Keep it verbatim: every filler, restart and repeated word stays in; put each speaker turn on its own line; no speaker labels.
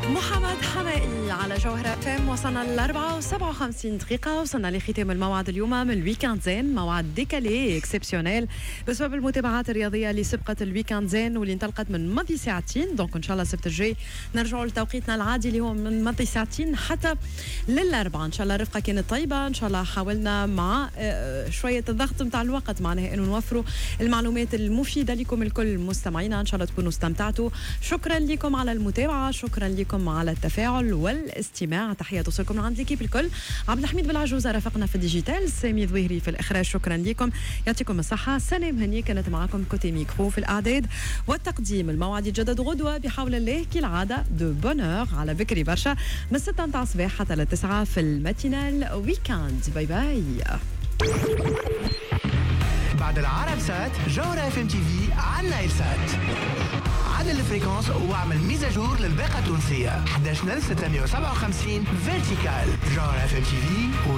محمد حمائي على جوهرة اف ام. وصلنا ل أربعة وسبعة وخمسين دقيقة، وصلنا لختام الموعد اليوم من الويكاند زين، موعد ديكالي اكسبسيونيل بسبب المتابعات الرياضية اللي سبقت الويكاند زين واللي انطلقت من ماضي ساعتين. دونك ان شاء الله السبت الجاي نرجعوا لتوقيتنا العادي اللي هو من ماضي ساعتين حتى للأربعة. ان شاء الله الرفقة كانت طيبة، ان شاء الله حاولنا مع شوية الضغط نتاع الوقت معناها انه نوفروا المعلومات المفيدة لكم الكل مستمعينا. ان شاء الله تكونوا استمتعتوا. شكرا لكم على المتابعة، شكرا لكم على التفاعل والاستماع. تحية توصلكم من عند ليكيب الكل. عبد الحميد بالعجوزة رافقنا في الديجيتال، سامي ظهيري في الإخراج. شكرا لكم، يعطيكم الصحة. سنة هني كانت معكم كوتي ميكرو في الإعداد والتقديم. الموعد يتجدد غدوة بحول الله كالعادة دو بونور على بكري برشا من ستة متاع الصباح حتى للتسعة في الماتينال ويكاند. باي باي.
بعد العرب سات جوهرة اف ام تي في على نايل سات. عدل الفريكونس واعمل ميزاجور للباقة التونسية. أحد عشر ستمائة وسبعة وخمسين فيرتيكال. جوهرة اف ام تي في